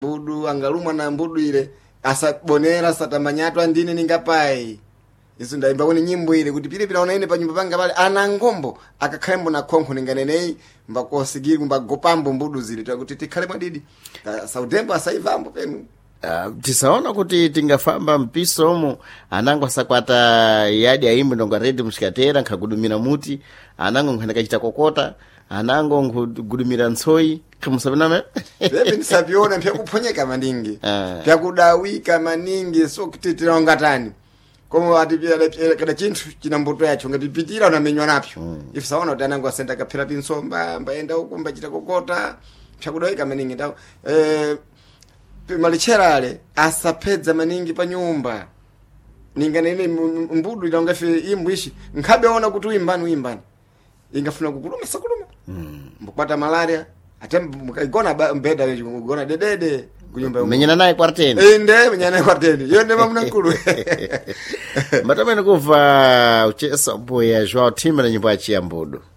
mbudu angalumwa na mbudu ile asabonera satamanyatu andine ningapai izo ndaimba kuni nyimbo ile kuti pile pila ine pa nyumba panga pale ana ngombo akakhalembo na khonkho ninganenei mbakosigiri mbagopambo mbudu zile takuti tikhale mwadidi saudembo asaivambo penu. Tisaona kuti tingafamba mpiso omo anango asakwata yadi aimbo ndonga redi musikatera nkagudumira muti anango nkhanaka chita kokota anango nkugudumira nsoi kamusabiname bebe nisabiona mpya kuponyeka maningi pya kudawika maningi so kititira ngatani komo ati kada chintu china mbuto yacho ngatipitira unamenywa napyo ifisaona kuti anango asenda kaphera pinsomba mbaenda huko mbachita kokota pya kudawika maningi ndawo malicherale asapedza maningi pa nyumba ninganene mbudu ilongafe imbwishi nkhabeona kuti uimbani ingafuna kukuluma sakuluma mbukwata malaria atembukaigona mbeda wechi kugona dedede kunyumba menyana naye kwarteni inde menyana naye kwarteni yonde mamuna nkulu matamene kuva uchesa boya João Timba na nyimbo ya Mbudu.